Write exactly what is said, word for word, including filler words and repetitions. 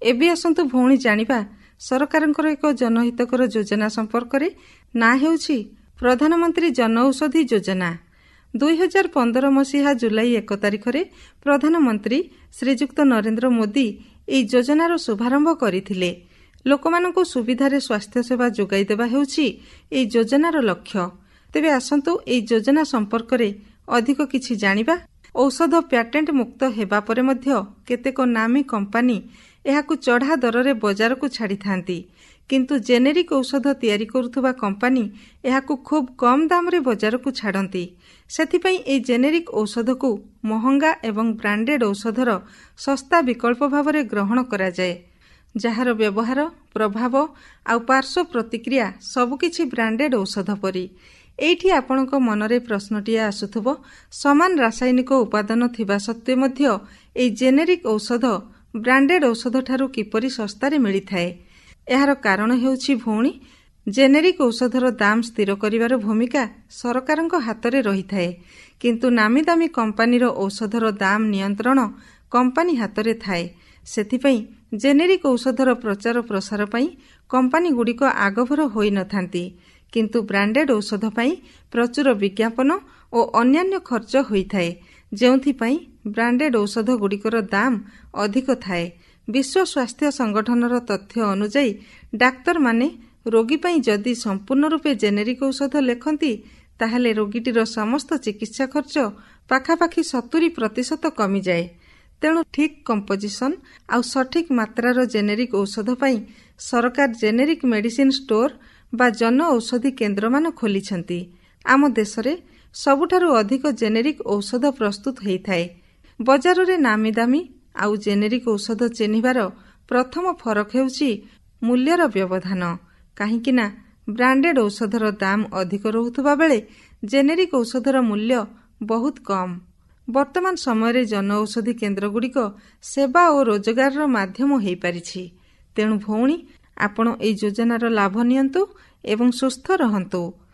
ଏବେ ଆସନ୍ତୁ ଭଉଣୀ ଜାଣିବା ସରକାରଙ୍କର ଏକ ଜନହିତକର ଯୋଜନା ସମ୍ପର୍କରେ। ନା ହେଉଛି ପ୍ରଧାନମନ୍ତ୍ରୀ ଜନଔଷଧି ଯୋଜନା। ଦୁଇ ହଜାର ପନ୍ଦର ମସିହା ଜୁଲାଇ ଏକ ତାରିଖରେ ପ୍ରଧାନମନ୍ତ୍ରୀ ଶ୍ରୀଯୁକ୍ତ ନରେନ୍ଦ୍ର ମୋଦି ଏହି ଯୋଜନାର ଶୁଭାରମ୍ଭ କରିଥିଲେ। ଲୋକମାନଙ୍କୁ ସୁବିଧାରେ ସ୍ୱାସ୍ଥ୍ୟସେବା ଯୋଗାଇ ଦେବା ହେଉଛି ଏହି ଯୋଜନାର ଲକ୍ଷ୍ୟ। ତେବେ ଆସନ୍ତୁ ଏହି ଯୋଜନା ସମ୍ପର୍କରେ ଅଧିକ କିଛି ଜାଣିବା। ଔଷଧ ପ୍ୟାଟେଣ୍ଟ ମୁକ୍ତ ହେବା ପରେ ମଧ୍ୟ କେତେକ ନାମୀ କମ୍ପାନୀ ଏହାକୁ ଚଢ଼ା ଦରରେ ବଜାରକୁ ଛାଡ଼ିଥାନ୍ତି, କିନ୍ତୁ ଜେନେରିକ୍ ଔଷଧ ତିଆରି କରୁଥିବା କମ୍ପାନୀ ଏହାକୁ ଖୁବ୍ କମ୍ ଦାମରେ ବଜାରକୁ ଛାଡ଼ନ୍ତି। ସେଥିପାଇଁ ଏହି ଜେନେରିକ୍ ଔଷଧକୁ ମହଙ୍ଗା ଏବଂ ବ୍ରାଣ୍ଡେଡ୍ ଔଷଧର ଶସ୍ତା ବିକଳ୍ପ ଭାବରେ ଗ୍ରହଣ କରାଯାଏ, ଯାହାର ବ୍ୟବହାର, ପ୍ରଭାବ ଆଉ ପାର୍ଶ୍ୱ ପ୍ରତିକ୍ରିୟା ସବୁକିଛି ବ୍ରାଣ୍ଡେଡ୍ ଔଷଧ ପରି। ଏଇଠି ଆପଣଙ୍କ ମନରେ ପ୍ରଶ୍ନଟିଏ ଆସୁଥିବ, ସମାନ ରାସାୟନିକ ଉପାଦାନ ଥିବା ସତ୍ତ୍ୱେ ମଧ୍ୟ ଏହି ଜେନେରିକ୍ ଔଷଧ ବ୍ରାଣ୍ଡେଡ୍ ଔଷଧଠାରୁ କିପରି ଶସ୍ତାରେ ମିଳିଥାଏ? ଏହାର କାରଣ ହେଉଛି ଭଉଣୀ, ଜେନେରିକ୍ ଔଷଧର ଦାମ ସ୍ଥିର କରିବାର ଭୂମିକା ସରକାରଙ୍କ ହାତରେ ରହିଥାଏ, କିନ୍ତୁ ନାମୀ ଦାମୀ କମ୍ପାନୀର ଔଷଧର ଦାମ ନିୟନ୍ତ୍ରଣ କମ୍ପାନୀ ହାତରେ ଥାଏ। ସେଥିପାଇଁ ଜେନେରିକ୍ ଔଷଧର ପ୍ରଚାର ପ୍ରସାର ପାଇଁ କମ୍ପାନୀଗୁଡ଼ିକ ଆଗଭର ହୋଇନଥାନ୍ତି, କିନ୍ତୁ ବ୍ରାଣ୍ଡେଡ୍ ଔଷଧ ପାଇଁ ପ୍ରଚୁର ବିଜ୍ଞାପନ ଓ ଅନ୍ୟାନ୍ୟ ଖର୍ଚ୍ଚ ହୋଇଥାଏ, ଯେଉଁଥିପାଇଁ ବ୍ରାଣ୍ଡେଡ୍ ଔଷଧଗୁଡ଼ିକର ଦାମ ଅଧିକ ଥାଏ। ବିଶ୍ୱ ସ୍ୱାସ୍ଥ୍ୟ ସଂଗଠନର ତଥ୍ୟ ଅନୁଯାୟୀ ଡାକ୍ତରମାନେ ରୋଗୀ ପାଇଁ ଯଦି ସମ୍ପୂର୍ଣ୍ଣ ରୂପେ ଜେନେରିକ୍ ଔଷଧ ଲେଖନ୍ତି, ତାହେଲେ ରୋଗୀଟିର ସମସ୍ତ ଚିକିତ୍ସା ଖର୍ଚ୍ଚ ପାଖାପାଖି ସତୁରି ପ୍ରତିଶତ କମିଯାଏ। ତେଣୁ ଠିକ୍ କମ୍ପୋଜିସନ୍ ଆଉ ସଠିକ୍ ମାତ୍ରାର ଜେନେରିକ୍ ଔଷଧ ପାଇଁ ସରକାର ଜେନେରିକ୍ ମେଡିସିନ୍ ଷ୍ଟୋର ବା ଜନ ଔଷଧି କେନ୍ଦ୍ରମାନ ଖୋଲିଛନ୍ତି। ଆମ ଦେଶରେ ସବୁଠାରୁ ଅଧିକ ଜେନେରିକ୍ ଔଷଧ ପ୍ରସ୍ତୁତ ହୋଇଥାଏ। ବଜାରରେ ନାମୀ ଦାମୀ ଆଉ ଜେନେରିକ୍ ଔଷଧ ଚିହ୍ନିବାର ପ୍ରଥମ ଫରକ ହେଉଛି ମୂଲ୍ୟର ବ୍ୟବଧାନ। କାହିଁକି ନା ବ୍ରାଣ୍ଡେଡ୍ ଔଷଧର ଦାମ ଅଧିକ ରହୁଥିବା ବେଳେ ଜେନେରିକ୍ ଔଷଧର ମୂଲ୍ୟ ବହୁତ କମ୍। ବର୍ତ୍ତମାନ ସମୟରେ ଜନ ଔଷଧି କେନ୍ଦ୍ରଗୁଡ଼ିକ ସେବା ଓ ରୋଜଗାରର ମାଧ୍ୟମ ହୋଇପାରିଛି। ତେଣୁ ଭଉଣୀ, ଆପଣ ଏହି ଯୋଜନାର ଲାଭ ନିଅନ୍ତୁ ଏବଂ ସୁସ୍ଥ ରହନ୍ତୁ।